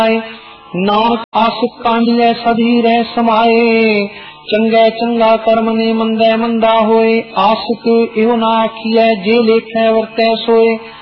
नानक आशिक कांडिले सभी रह समाये। चंगे चंगा कर्म ने मंदे मंदा होए। आशिक इहो ना आखिए जे लेखे वर्ते सोए।